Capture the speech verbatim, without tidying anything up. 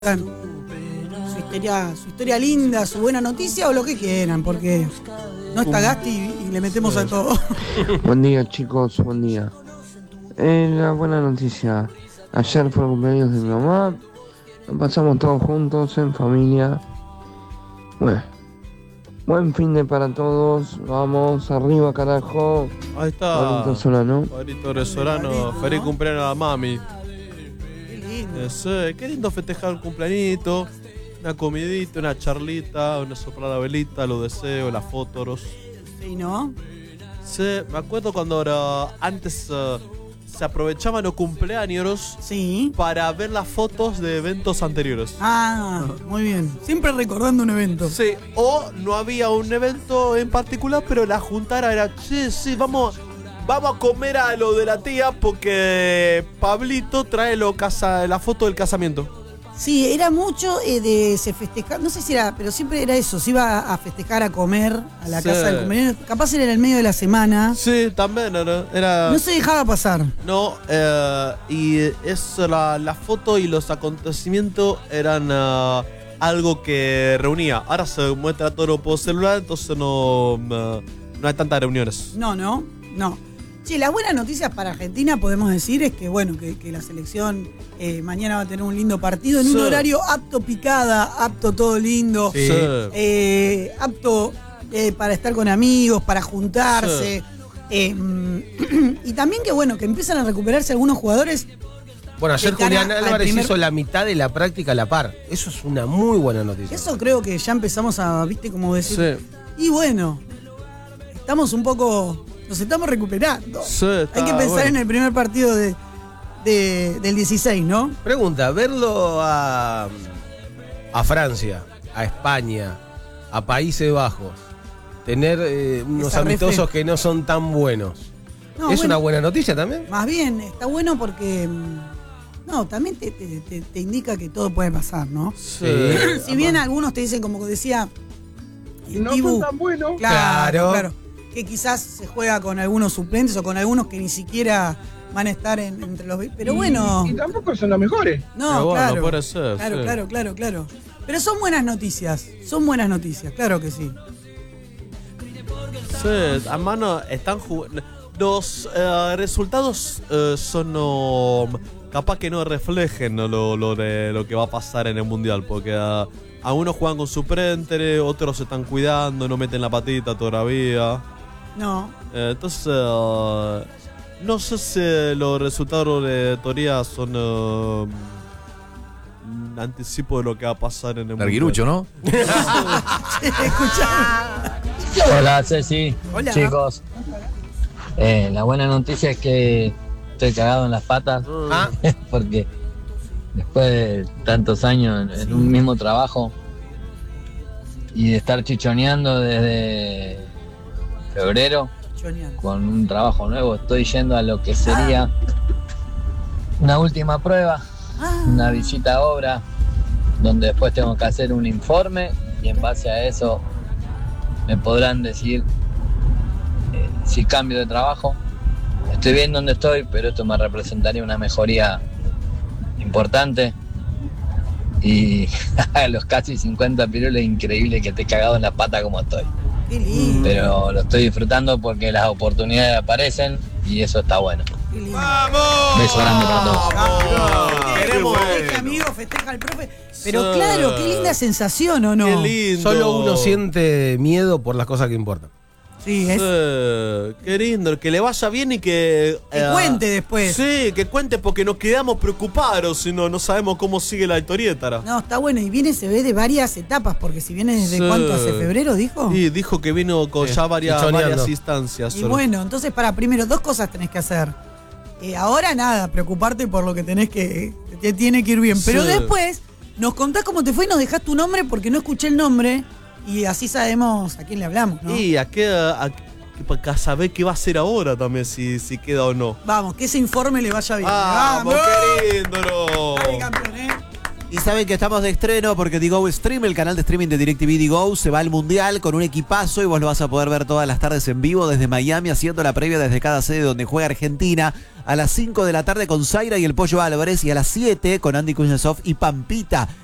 su historia, su historia linda, su buena noticia o lo que quieran, porque no está Gasti y, y le metemos a todo. Buen día, chicos, buen día. Eh, la buena noticia, ayer fue el cumpleaños de mi mamá, lo pasamos todos juntos en familia. Bueno, buen fin de para todos, vamos arriba, carajo. Ahí está. Juanito Solano. Juanito Solano, feliz cumpleaños a mami. Sí, qué lindo festejar el cumpleañito, una comidita, una charlita, una soplada velita, los deseos, las fotos. Sí, ¿no? Sí, me acuerdo cuando era, antes uh, se aprovechaban los cumpleaños sí. para ver las fotos de eventos anteriores. Ah, muy bien. Siempre recordando un evento. Sí, o no había un evento en particular, pero la juntara era, sí, sí, vamos... Vamos a comer a lo de la tía porque Pablito trae lo casa, la foto del casamiento. Sí, era mucho eh, de se festejar, no sé si era, pero siempre era eso, se iba a festejar, a comer a la sí. casa del cumpleaños. Capaz era en el medio de la semana. Sí, también era. era no se dejaba pasar. No, eh, y eso, la, la foto y los acontecimientos eran uh, algo que reunía. Ahora se muestra todo por celular, entonces no, uh, no hay tantas reuniones. No, no, no. Sí, las buenas noticias para Argentina podemos decir es que bueno que, que la selección eh, mañana va a tener un lindo partido en sí. un horario apto picada, apto todo lindo, sí. eh, apto eh, para estar con amigos, para juntarse. Sí. Eh, y también que bueno, que empiezan a recuperarse algunos jugadores. Bueno, ayer Julián Álvarez primer... hizo la mitad de la práctica a la par. Eso es una muy buena noticia. Eso creo que ya empezamos a, viste, como decir. Sí. Y bueno, estamos un poco... Nos estamos recuperando. Sí, está, hay que pensar bueno. en el primer partido de, de, del dieciséis, ¿no? Pregunta, verlo a, a Francia, a España, a Países Bajos, tener eh, unos Esa amistosos refe. que no son tan buenos, no, ¿es bueno, una buena noticia también? Más bien, está bueno porque... No, también te, te, te, te indica que todo puede pasar, ¿no? Sí. Si bien algunos te dicen, como decía... No Tibu, son tan buenos. Claro, claro. claro. Que quizás se juega con algunos suplentes o con algunos que ni siquiera van a estar en, entre los... Pero bueno... Y, y tampoco son los mejores. No, bueno, claro. Puede ser, claro, sí. claro, claro, claro. Pero son buenas noticias. Son buenas noticias, claro que sí. Sí, a mano están jugando... Los uh, resultados uh, son... Uh, capaz que no reflejen ¿no? lo, lo, de, lo que va a pasar en el Mundial, porque... Uh, algunos juegan con suplentes, otros se están cuidando, no meten la patita todavía. No. Eh, entonces, uh, no sé si los resultados de teoría son uh, un anticipo de lo que va a pasar en el mundo. Larguirucho, ¿no? Hola, Ceci. Hola. Chicos. Eh, la buena noticia es que estoy cagado en las patas. ¿Ah? Porque después de tantos años en, en un mismo trabajo y de estar chichoneando desde febrero con un trabajo nuevo, estoy yendo a lo que sería una última prueba, una visita a obra, donde después tengo que hacer un informe y en base a eso me podrán decir eh, si cambio de trabajo. Estoy bien donde estoy, pero esto me representaría una mejoría importante. Y a los casi cincuenta pirulos es increíble que esté cagado en la pata como estoy. Qué lindo. Pero lo estoy disfrutando porque las oportunidades aparecen y eso está bueno. Qué lindo. ¡Vamos! Beso grande para todos. ¡Vamos! Queremos Qué este bueno. amigo, festeja al profe. Pero Sí. claro, qué linda sensación, ¿o no? Qué lindo. Solo uno siente miedo por las cosas que importan. Sí, es... Sí, qué lindo, que le vaya bien y que... Que eh, cuente después. Sí, que cuente porque nos quedamos preocupados si no, no sabemos cómo sigue la historieta. No, está bueno. Y viene, se ve de varias etapas, porque si viene desde Sí. cuánto hace febrero, dijo. Y dijo que vino con Sí, ya varias, chichoneando. varias instancias. Y solo. bueno, entonces para primero, dos cosas tenés que hacer. Eh, ahora nada, preocuparte por lo que tenés que... Te tiene que ir bien. Pero Sí. después nos contás cómo te fue y nos dejás tu nombre porque no escuché el nombre. Y así sabemos a quién le hablamos, ¿no? Y a qué... A, para saber qué va a hacer ahora también, si, si queda o no. Vamos, que ese informe le vaya bien. ¡Vamos, qué lindo! No. Dale, campeón, ¿eh? Y saben que estamos de estreno porque Digo Stream, el canal de streaming de DirecTV Digo, se va al Mundial con un equipazo y vos lo vas a poder ver todas las tardes en vivo desde Miami, haciendo la previa desde cada sede donde juega Argentina, a las cinco de la tarde con Zaira y el Pollo Álvarez, y a las siete con Andy Kuznetsov y Pampita.